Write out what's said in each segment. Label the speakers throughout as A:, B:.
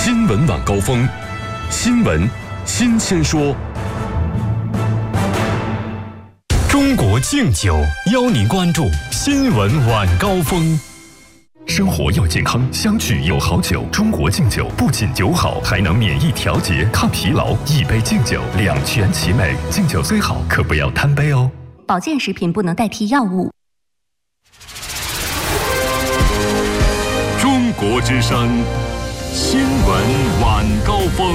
A: 新闻晚高峰，新闻新鲜说。中国敬酒邀您关注新闻晚高峰。生活要健康，相聚有好酒。中国敬酒不仅酒好，还能免疫调节、抗疲劳。一杯敬酒，两全其美。敬酒虽好，可不要贪杯哦。
B: 保健食品不能代替药物。
A: 中国之声，新闻晚高峰。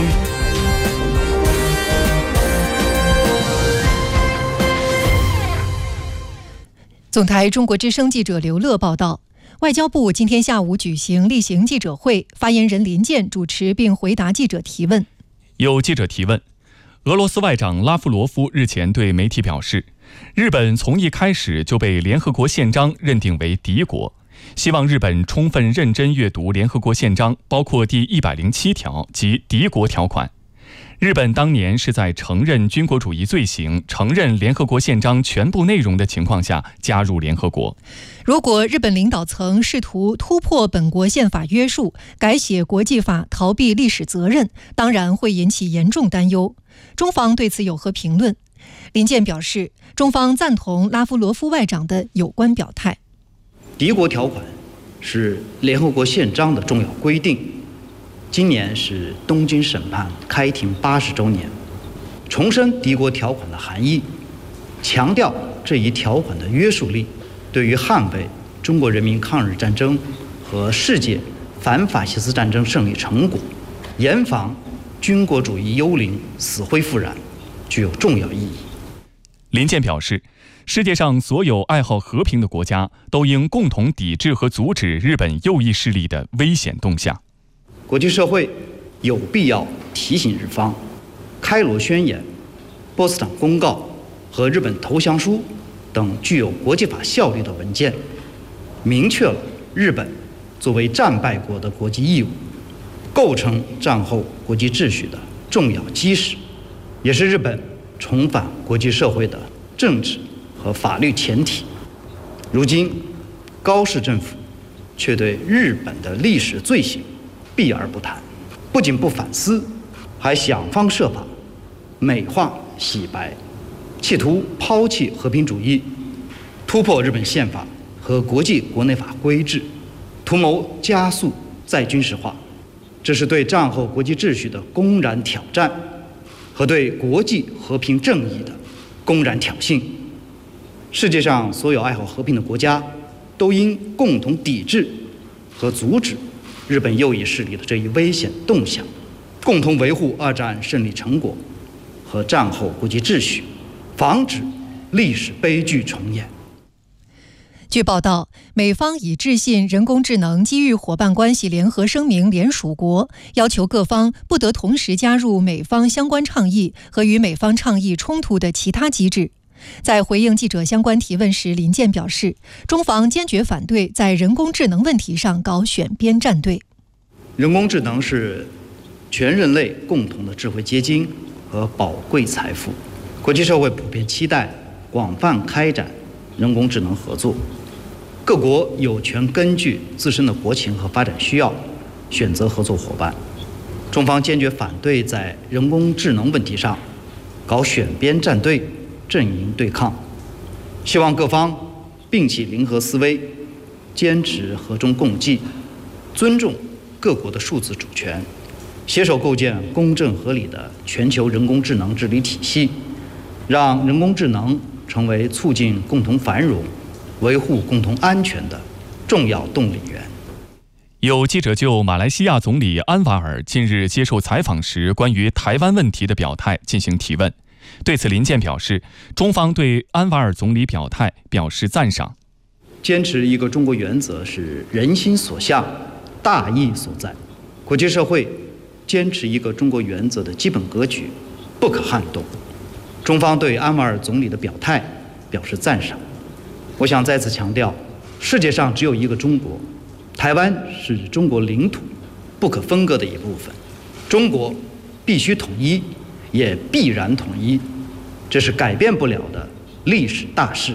C: 总台中国之声记者刘乐报道。外交部今天下午举行例行记者会，发言人林健主持并回答记者提问。
D: 有记者提问，俄罗斯外长拉夫罗夫日前对媒体表示，日本从一开始就被联合国宪章认定为敌国，希望日本充分认真阅读联合国宪章，包括第107条及敌国条款。日本当年是在承认军国主义罪行、承认联合国宪章全部内容的情况下加入联合国。
C: 如果日本领导层试图突破本国宪法约束，改写国际法，逃避历史责任，当然会引起严重担忧。中方对此有何评论？林健表示，中方赞同拉夫罗夫外长的有关表态。
E: 敌国条款是联合国宪章的重要规定。今年是东京审判开庭80周年，重申敌国条款的含义，强调这一条款的约束力对于捍卫中国人民抗日战争和世界反法西斯战争胜利成果，严防军国主义幽灵死灰复燃，具有重要意义。
D: 林健表示，世界上所有爱好和平的国家都应共同抵制和阻止日本右翼势力的危险动向。
E: 国际社会有必要提醒日方，开罗宣言、波茨坦公告和日本投降书等具有国际法效力的文件，明确了日本作为战败国的国际义务，构成战后国际秩序的重要基石，也是日本重返国际社会的政治和法律前提。如今，高市政府却对日本的历史罪行避而不谈，不仅不反思，还想方设法美化洗白，企图抛弃和平主义，突破日本宪法和国际国内法规制，图谋加速再军事化。这是对战后国际秩序的公然挑战，和对国际和平正义的公然挑衅。世界上所有爱好和平的国家都应共同抵制和阻止日本右翼势力的这一危险动向，共同维护二战胜利成果和战后国际秩序，防止历史悲剧重演。
C: 据报道，美方已致信人工智能机遇伙伴关系联合声明联署国，要求各方不得同时加入美方相关倡议和与美方倡议冲突的其他机制。在回应记者相关提问时，林健表示，中方坚决反对在人工智能问题上搞选边站队。
E: 人工智能是全人类共同的智慧结晶和宝贵财富，国际社会普遍期待广泛开展人工智能合作，各国有权根据自身的国情和发展需要选择合作伙伴。中方坚决反对在人工智能问题上搞选边站队、阵营对抗，希望各方摒弃零和思维，坚持和衷共济，尊重各国的数字主权，携手构建公正合理的全球人工智能治理体系，让人工智能成为促进共同繁荣、维护共同安全的重要动力源。
D: 有记者就马来西亚总理安瓦尔近日接受采访时关于台湾问题的表态进行提问。对此，林健表示，中方对安瓦尔总理表态表示赞赏。
E: 坚持一个中国原则是人心所向、大义所在。国际社会坚持一个中国原则的基本格局不可撼动。中方对安瓦尔总理的表态表示赞赏。我想再次强调，世界上只有一个中国，台湾是中国领土不可分割的一部分，中国必须统一，也必然统一，这是改变不了的历史大势。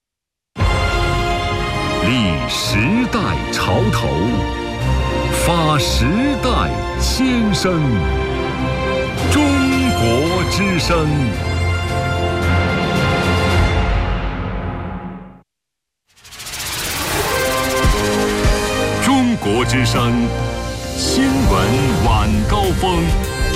A: 历时代潮头，发把时代牵升。中国之声。中国之声新闻晚高峰。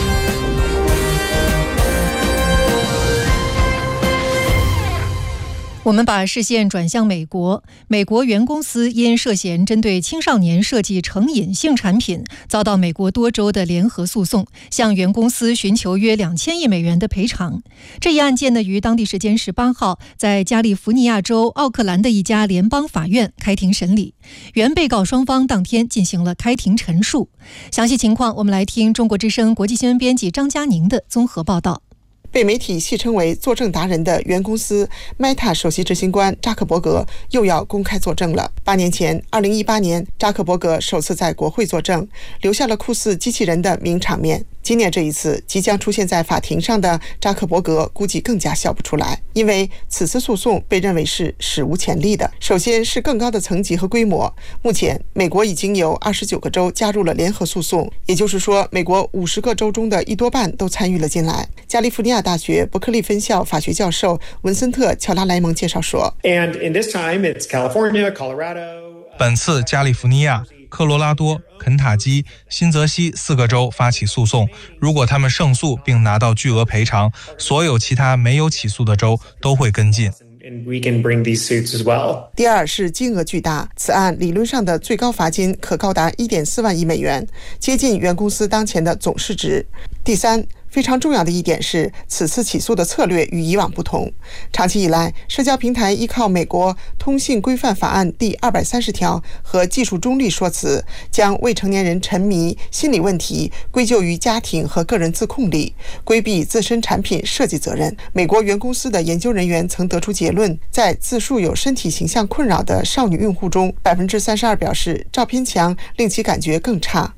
C: 我们把视线转向美国，美国原公司因涉嫌针对青少年设计成瘾性产品，遭到美国多州的联合诉讼，向原公司寻求约2000亿美元的赔偿。这一案件呢，于当地时间18号在加利福尼亚州奥克兰的一家联邦法院开庭审理，原被告双方当天进行了开庭陈述。详细情况，我们来听中国之声国际新闻编辑张佳宁的综合报道。
F: 被媒体戏称为作证达人的原公司 Meta 首席执行官扎克伯格又要公开作证了。8年前，2018年，扎克伯格首次在国会作证，留下了酷似机器人的名场面。今年这一次即将出现在法庭上的扎克伯格估计更加笑不出来，因为此次诉讼被认为是史无前例的。首先是更高的层级和规模，目前美国已经有29个州加入了联合诉讼，也就是说美国50个州中的1多半都参与了进来。加利福尼亚大学伯克利分校法学教授文森特·乔拉莱蒙介绍说，
G: 本次加利福尼亚、科罗拉多、肯塔基、新泽西4个州发起诉讼，如果他们胜诉并拿到巨额赔偿，所有其他没有起诉的州都会跟进。
F: 第二是金额巨大，此案理论上的最高罚金可高达1.4万亿美元，接近原公司当前的总市值。第三，非常重要的一点是，此次起诉的策略与以往不同。长期以来，社交平台依靠美国通信规范法案第230条和技术中立说辞，将未成年人沉迷、心理问题归咎于家庭和个人自控力，规避自身产品设计责任。美国原公司的研究人员曾得出结论，在自述有身体形象困扰的少女用户中，32%表示照片墙令其感觉更差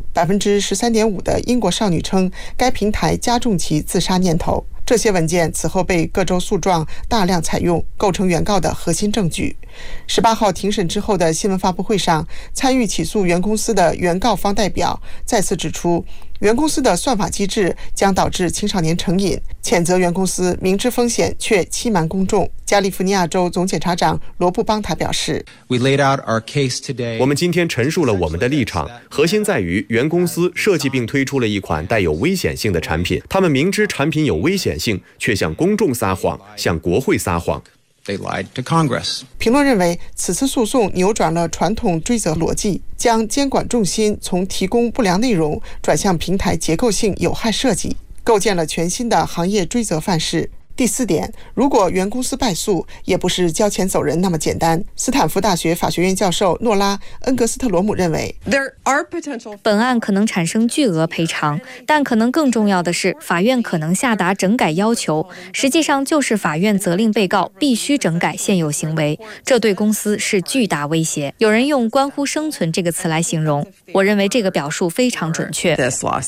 F: ，13.5%的英国少女称该平台加重其自杀念头。这些文件此后被各州诉状大量采用，构成原告的核心证据。18号庭审之后的新闻发布会上，参与起诉原公司的原告方代表再次指出，原公司的算法机制将导致青少年成瘾，谴责原公司明知风险却欺瞒公众。加利福尼亚州总检察长罗布邦塔表示，
H: 我们今天陈述了我们的立场，核心在于原公司设计并推出了一款带有危险性的产品，他们明知产品有危险性，却向公众撒谎，向国会撒谎。
F: 评论认为，此次诉讼扭转了传统追责逻辑，将监管重心从提供不良内容转向平台结构性有害设计，构建了全新的行业追责范式。第4点，如果原公司败诉，也不是交钱走人那么简单。斯坦福大学法学院教授诺拉·恩格斯特罗姆认为，
I: 本案可能产生巨额赔偿，但可能更重要的是，法院可能下达整改要求，实际上就是法院责令被告必须整改现有行为，这对公司是巨大威胁。有人用关乎生存这个词来形容，我认为这个表述非常准确。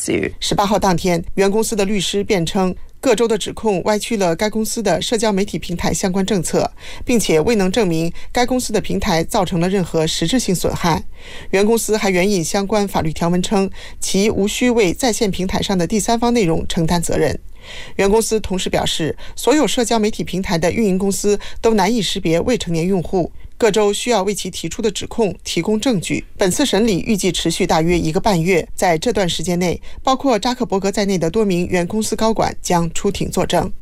F: 18号当天，原公司的律师辩称，各州的指控歪曲了该公司的社交媒体平台相关政策，并且未能证明该公司的平台造成了任何实质性损害。原公司还援引相关法律条文称，其无需为在线平台上的第三方内容承担责任。原公司同时表示，所有社交媒体平台的运营公司都难以识别未成年用户，各州需要为其提出的指控提供证据。本次审理预计持续大约1个半月，在这段时间内，包括扎克伯格在内的多名原公司高管将出庭作证。